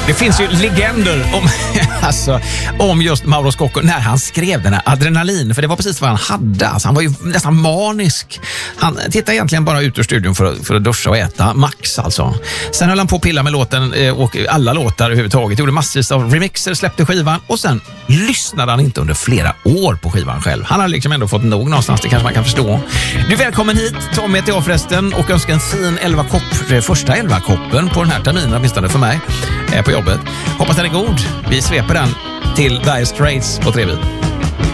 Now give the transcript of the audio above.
Det finns ju legender om just Mauro Scocco när han skrev den här Adrenalin, för det var precis vad han hade. Alltså, han var ju nästan manisk. Han tittade egentligen bara ut ur studion för att duscha och äta. Max alltså. Sen höll han på att pilla med låten och alla låtar överhuvudtaget. Gjorde massvis av remixer, släppte skivan och sen lyssnade han inte under flera år på skivan själv. Han har liksom ändå fått nog någonstans, det kanske man kan förstå. Du är välkommen hit, Tommy heter jag förresten, och önskar en fin 11-kopp, första 11-koppen på den här terminen, åtminstone för mig, på jobbet. Hoppas den är god. Vi sveper den till Dire Straits på 3 bit.